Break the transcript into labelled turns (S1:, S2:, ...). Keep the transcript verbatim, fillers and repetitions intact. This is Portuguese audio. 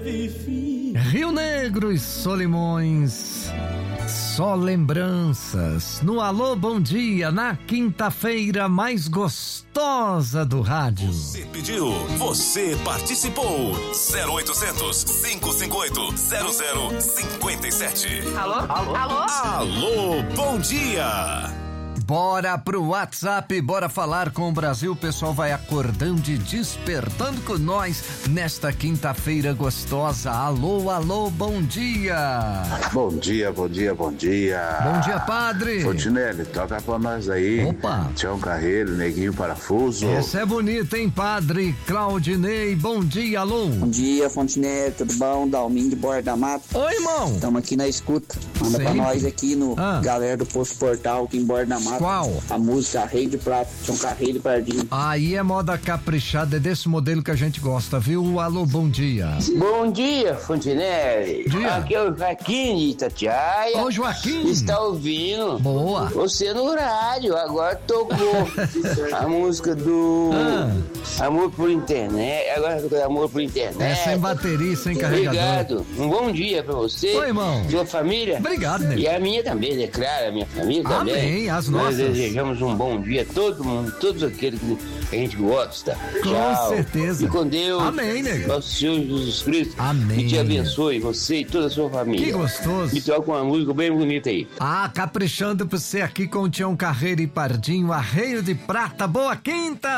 S1: Rio Negro e Solimões, só lembranças. No Alô Bom Dia, na quinta-feira mais gostosa do rádio.
S2: Você pediu, você participou. zero oitocentos, cinco cinco oito, zero zero cinco sete.
S3: Alô? Alô? Alô?
S2: Alô, bom dia.
S1: Bora pro WhatsApp, bora falar com o Brasil. O pessoal vai acordando e despertando com nós nesta quinta-feira gostosa. Alô, alô, bom dia.
S4: Bom dia, bom dia, bom dia.
S1: Bom dia, padre.
S4: Fontinelli, toca pra nós aí.
S1: Opa.
S4: Tião Carreiro, Neguinho Parafuso.
S1: Essa é bonita, hein, padre? Claudinei, bom dia, alô.
S5: Bom dia, Fontinelli, tudo bom? Dalmin de Borda da Mata.
S1: Oi, irmão.
S5: Estamos aqui na escuta. Manda
S1: Sempre.
S5: pra nós aqui no
S1: Ah.
S5: Galera do Posto Portal, aqui em Borda da Mata.
S1: Qual?
S5: A música Rei de Prata, Tião Carreiro e Pardinho.
S1: Aí é moda caprichada, é desse modelo que a gente gosta, viu? Alô, bom dia.
S6: Bom dia, Fontinelli.
S1: Dia.
S6: Aqui é o Joaquim de Itatiaia.
S1: Ô, Joaquim.
S6: Está ouvindo
S1: Boa.
S6: você no rádio. Agora tocou a música do
S1: Ah.
S6: Amor por Internet. Agora tocou Amor por Internet.
S1: É sem bateria, sem carregador.
S6: Obrigado. Um bom dia pra você.
S1: Oi, irmão.
S6: Sua família.
S1: Obrigado, nego.
S6: E a minha também, né? Claro, a minha família também.
S1: Amém, as
S6: Nós
S1: nossas.
S6: desejamos um bom dia a todo mundo, todos aqueles que a gente gosta.
S1: Com
S6: Tchau.
S1: certeza.
S6: E com Deus.
S1: Amém, nego.
S6: Nosso Senhor Jesus Cristo.
S1: Amém.
S6: Que te abençoe, você e toda a sua família.
S1: Que gostoso.
S6: Me toca uma música bem bonita aí.
S1: Ah, caprichando pra você aqui com o Tião Carreiro e Pardinho, Arreio de Prata. Boa quinta!